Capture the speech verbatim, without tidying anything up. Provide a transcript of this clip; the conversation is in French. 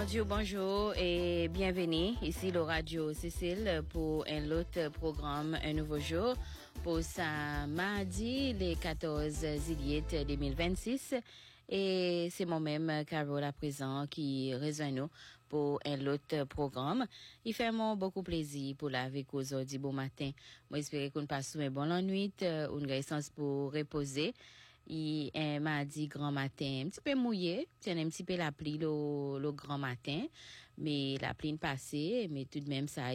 Bonjour, bonjour et bienvenue ici le Radio Cécile pour un autre programme Un Nouveau Jour pour ça mardi le quatorze juillet deux mille vingt-six et c'est moi-même Carole à présent qui rejoint nous pour un autre programme. Il fait mon beaucoup plaisir pour la avec aujourd'hui bon matin. Moi j'espère qu'on passe une bonne nuit, une raison pour reposer. Il est mardi grand matin, un petit peu mouillé, c'est un petit peu la pluie le, le grand matin, mais la pluie passée, mais tout de même ça